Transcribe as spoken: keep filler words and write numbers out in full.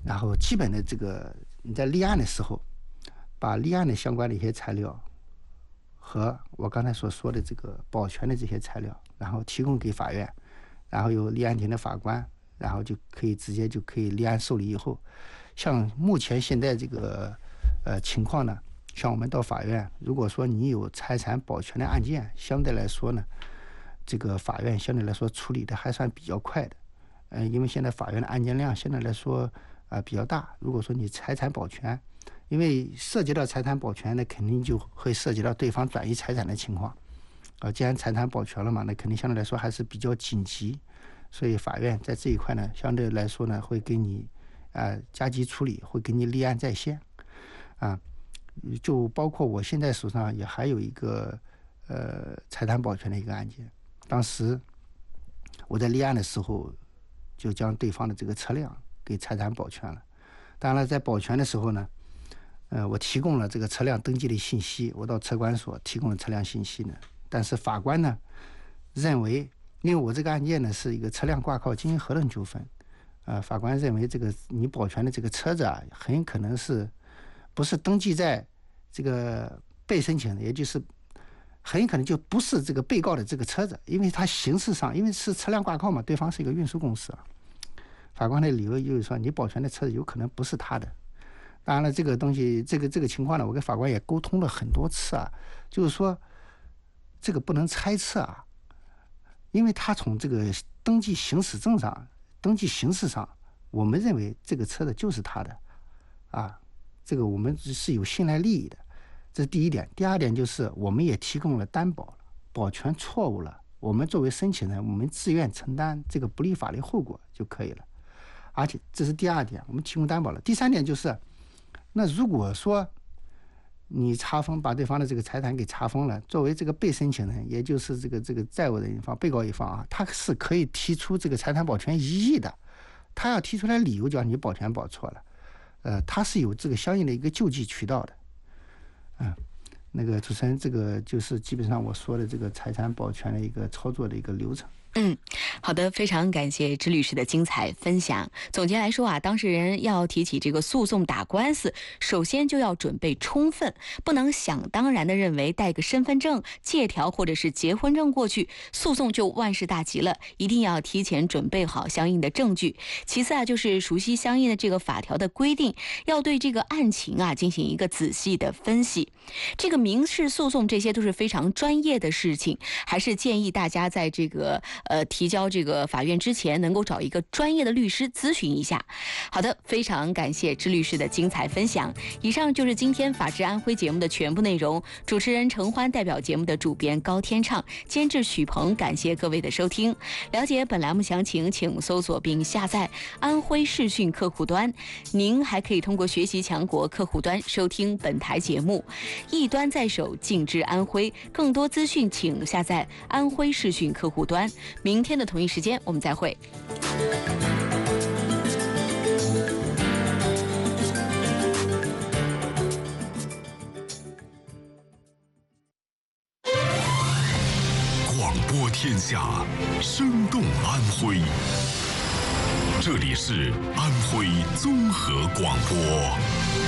然后基本的这个你在立案的时候，把立案的相关的一些材料和我刚才所说的这个保全的这些材料，然后提供给法院，然后由立案庭的法官，然后就可以直接就可以立案受理以后，像目前现在这个呃情况呢，像我们到法院，如果说你有财产保全的案件，相对来说呢，这个法院相对来说处理的还算比较快的，呃，因为现在法院的案件量相对来说啊、呃、比较大。如果说你财产保全，因为涉及到财产保全，那肯定就会涉及到对方转移财产的情况，啊、呃，既然财产保全了嘛，那肯定相对来说还是比较紧急，所以法院在这一块呢，相对来说呢，会给你啊、呃、加急处理，会给你立案在先，啊，就包括我现在手上也还有一个呃财产保全的一个案件，当时我在立案的时候，就将对方的这个车辆给财产保全了。当然了，在保全的时候呢，呃，我提供了这个车辆登记的信息，我到车管所提供了车辆信息呢。但是法官呢认为，因为我这个案件呢是一个车辆挂靠经营合同纠纷，呃，法官认为这个你保全的这个车子啊，很可能是不是登记在这个被申请的，也就是很可能就不是这个被告的这个车子，因为他形式上因为是车辆挂靠嘛，对方是一个运输公司啊。法官的理由就是说，你保全的车子有可能不是他的。当然了，这个东西，这个这个情况呢，我跟法官也沟通了很多次啊，就是说这个不能猜测啊，因为他从这个登记行驶证上、登记形式上，我们认为这个车子就是他的，啊，这个我们是有信赖利益的，这是第一点。第二点就是我们也提供了担保了，保全错误了，我们作为申请人，我们自愿承担这个不利法律后果就可以了。而且这是第二点，我们提供担保了。第三点就是，那如果说你查封把对方的这个财产给查封了，作为这个被申请人，也就是这个这个债务人一方、被告一方啊，他是可以提出这个财产保全异议的。他要提出来理由，叫你保全保错了，呃，他是有这个相应的一个救济渠道的。嗯，那个主持人，这个就是基本上我说的这个财产保全的一个操作的一个流程。 嗯，好的，非常感谢支律师的精彩分享。总结来说啊，当事人要提起这个诉讼打官司，首先就要准备充分，不能想当然的认为带个身份证、借条或者是结婚证过去，诉讼就万事大吉了。一定要提前准备好相应的证据。其次啊，就是熟悉相应的这个法条的规定，要对这个案情啊进行一个仔细的分析。这个民事诉讼这些都是非常专业的事情，还是建议大家在这个呃，提交这个法院之前，能够找一个专业的律师咨询一下。好的，非常感谢支律师的精彩分享。以上就是今天法治安徽节目的全部内容。主持人陈欢代表节目的主编高天畅，监制许鹏，感谢各位的收听。了解本栏目详情，请搜索并下载安徽视讯客户端。您还可以通过学习强国客户端收听本台节目。一端在手，尽知安徽。更多资讯请下载安徽视讯客户端。明天的同一时间我们再会。 广播天下，生动安徽。这里是安徽综合广播。